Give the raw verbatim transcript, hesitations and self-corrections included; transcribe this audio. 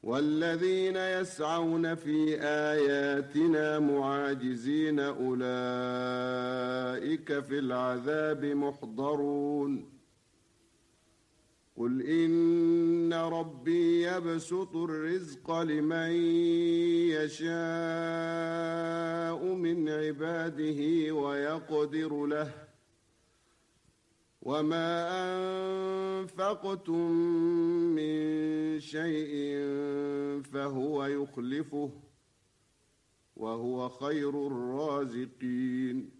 والذين يسعون في آياتنا معاجزين أولئك في العذاب محضرون قل إن ربي يبسط الرزق لمن يشاء من عباده ويقدر له وما أنفقتم من شيء فهو يخلفه وهو خير الرازقين